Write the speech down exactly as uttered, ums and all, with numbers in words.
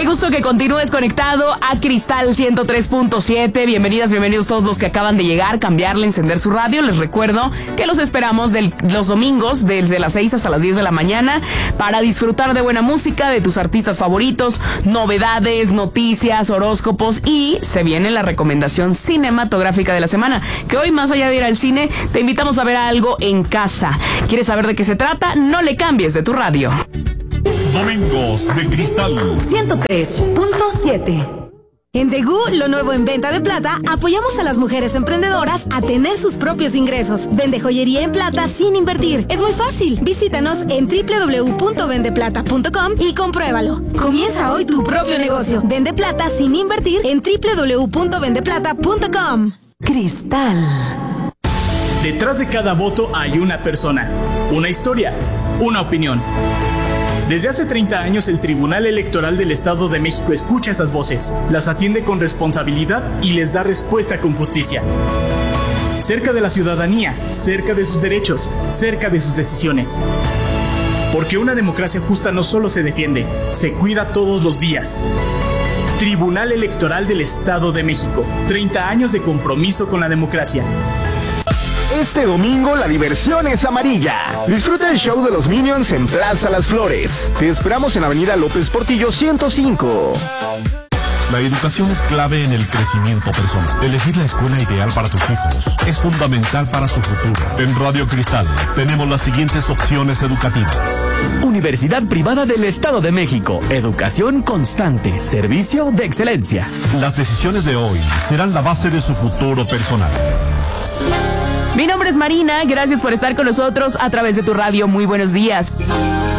Qué gusto que continúes conectado a Cristal ciento tres punto siete. Bienvenidas, bienvenidos todos los que acaban de llegar, cambiarle, encender su radio. Les recuerdo que los esperamos del, los domingos desde las seis hasta las diez de la mañana para disfrutar de buena música, de tus artistas favoritos, novedades, noticias, horóscopos y se viene la recomendación cinematográfica de la semana. Que hoy, más allá de ir al cine, te invitamos a ver algo en casa. ¿Quieres saber de qué se trata? No le cambies de tu radio. Domingos de Cristal ciento tres punto siete. En Tegu, lo nuevo en venta de plata, apoyamos a las mujeres emprendedoras a tener sus propios ingresos. Vende joyería en plata sin invertir. Es muy fácil. Visítanos en doble u doble u doble u punto vende plata punto com y compruébalo. Comienza hoy tu propio negocio. Vende plata sin invertir en doble u doble u doble u punto vende plata punto com. Cristal. Detrás de cada voto hay una persona, una historia, una opinión. Desde hace treinta años el Tribunal Electoral del Estado de México escucha esas voces, las atiende con responsabilidad y les da respuesta con justicia. Cerca de la ciudadanía, cerca de sus derechos, cerca de sus decisiones. Porque una democracia justa no solo se defiende, se cuida todos los días. Tribunal Electoral del Estado de México, treinta años de compromiso con la democracia. Este domingo la diversión es amarilla. Disfruta el show de los Minions en Plaza Las Flores. Te esperamos en Avenida López Portillo ciento cinco. La educación es clave en el crecimiento personal. Elegir la escuela ideal para tus hijos es fundamental para su futuro. En Radio Cristal tenemos las siguientes opciones educativas. Universidad Privada del Estado de México. Educación constante. Servicio de excelencia. Las decisiones de hoy serán la base de su futuro personal. Mi nombre es Marina, gracias por estar con nosotros a través de tu radio. Muy buenos días.